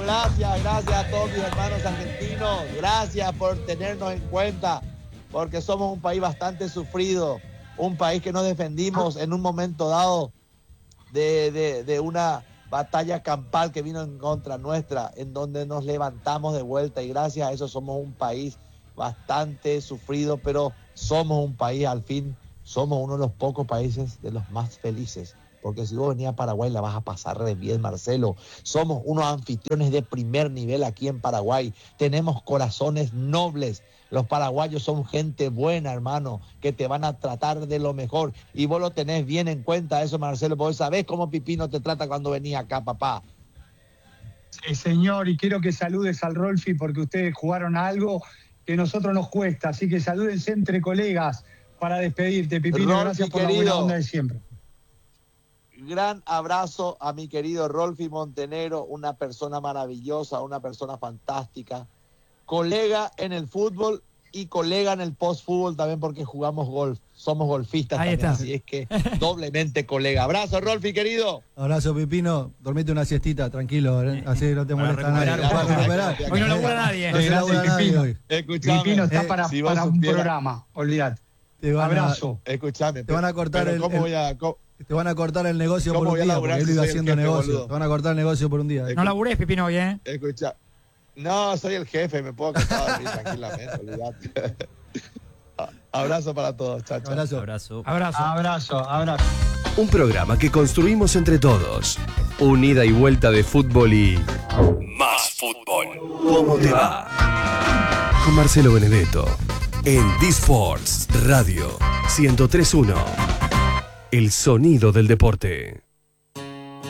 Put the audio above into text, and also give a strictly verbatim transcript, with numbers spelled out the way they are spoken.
gracias, gracias a todos mis hermanos argentinos. Gracias por tenernos en cuenta, porque somos un país bastante sufrido, un país que nos defendimos en un momento dado de, de, de una batalla campal que vino en contra nuestra, en donde nos levantamos de vuelta, y gracias a eso somos un país bastante sufrido, pero somos un país, al fin, somos uno de los pocos países de los más felices. Porque si vos venís a Paraguay la vas a pasar re bien, Marcelo. Somos unos anfitriones de primer nivel aquí en Paraguay. Tenemos corazones nobles. Los paraguayos son gente buena, hermano, que te van a tratar de lo mejor. Y vos lo tenés bien en cuenta eso, Marcelo. Vos sabés cómo Pipino te trata cuando venís acá, papá. Sí, señor, y quiero que saludes al Rolfi porque ustedes jugaron a algo que a nosotros nos cuesta. Así que salúdense entre colegas para despedirte, Pipino. Rolfi, gracias por querido, la buena onda de siempre. Gran abrazo a mi querido Rolfi Montenegro, una persona maravillosa, una persona fantástica, colega en el fútbol y colega en el post-fútbol también, porque jugamos golf, somos golfistas Ahí también, está. así es que doblemente colega. Abrazo, Rolfi, querido. Abrazo, Pipino. Dormite una siestita, tranquilo, ¿eh? Así no te molesta nadie. recuperar, Para recuperar. gracias. Hoy no labura nadie. No se labura nadie hoy. Escuchame, Pipino está eh, para, si vos para un supieras- programa, olvídate. Te van a- Abrazo. escuchame. Te van a cortar pero el- ¿cómo el- voy a, cómo- Te van a cortar el negocio ¿Cómo por un voy a día, laburar porque él si iba soy el haciendo jefe, negocio. boludo? Te van a cortar el negocio por un día. No labures, Pipino, hoy, ¿eh? Escucha. No, soy el jefe, me puedo acostar a dormir tranquilamente, olvidate. Abrazo para todos, chao, chao. Abrazo. Abrazo. Abrazo. Abrazo, abrazo. Un programa que construimos entre todos. Un ida y vuelta de fútbol y más fútbol. ¿Cómo te va? Con Marcelo Benedetto en D-Sports Radio ciento tres punto uno. El sonido del deporte.